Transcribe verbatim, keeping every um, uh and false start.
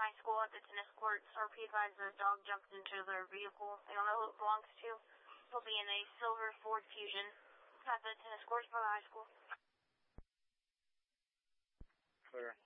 high school at the tennis courts. Our P advised the dog jumped into their vehicle. They don't know who it belongs to. He'll be in a silver Ford Fusion at the tennis courts by the high school. Clear.